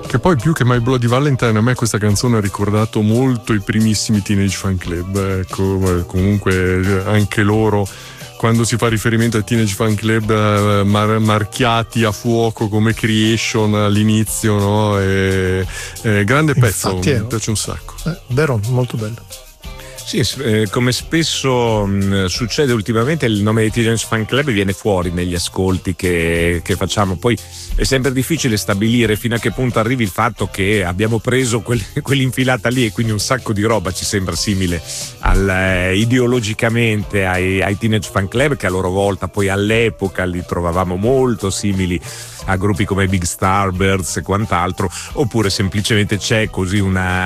Che poi più che My Bloody Valentine a me questa canzone ha ricordato molto i primissimi Teenage Fan Club, ecco, comunque anche loro quando si fa riferimento ai Teenage Fan Club marchiati a fuoco come Creation all'inizio, no? Grande pezzo. Infatti mi piace un sacco. Vero, molto bello. Sì, come spesso succede ultimamente, il nome di Teenage Fan Club viene fuori negli ascolti che facciamo. Poi è sempre difficile stabilire fino a che punto arrivi il fatto che abbiamo preso quell'infilata lì e quindi un sacco di roba ci sembra simile ideologicamente ai Teenage Fan Club, che a loro volta poi all'epoca li trovavamo molto simili a gruppi come Big Starbirds e quant'altro, oppure semplicemente c'è così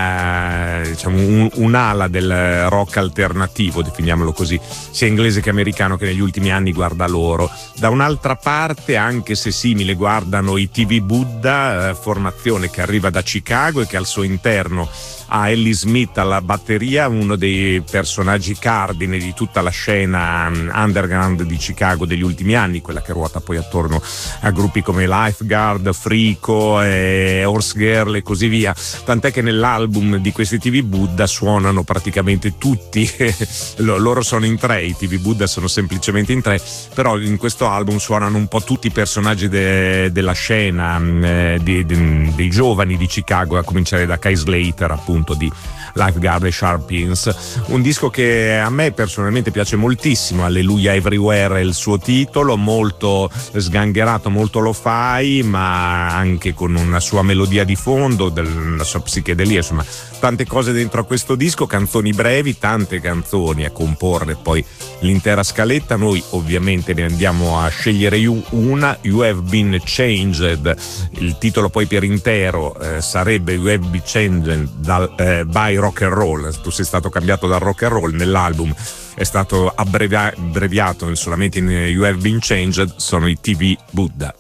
un'ala del rock alternativo, definiamolo così, sia inglese che americano, che negli ultimi anni guarda loro. Da un'altra parte, anche se simile, guardano i TV Buddha, formazione che arriva da Chicago e che al suo interno ha Ellie Smith alla batteria, uno dei personaggi cardine di tutta la scena underground di Chicago degli ultimi anni, quella che ruota poi attorno a gruppi come Lifeguard, Frico, Horse Girl e così via, tant'è che nell'album di questi TV Buddha suonano praticamente tutti loro sono in tre, i TV Buddha sono semplicemente in tre, però in questo album suonano un po' tutti i personaggi della scena dei giovani di Chicago, a cominciare da Kai Slater, appunto, di Lifeguard e Sharpins. Un disco che a me personalmente piace moltissimo, Alleluia Everywhere è il suo titolo, molto sgangherato, molto lo-fi, ma anche con una sua melodia di fondo, la sua psichedelia, insomma tante cose dentro a questo disco, canzoni brevi, tante canzoni a comporre poi l'intera scaletta. Noi ovviamente ne andiamo a scegliere una, You Have Been Changed, il titolo poi per intero sarebbe You Have Been Changed by Rock and Roll, tu sei stato cambiato dal rock and roll. Nell'album è stato abbreviato solamente in You Have Been Changed, sono i TV Buddha.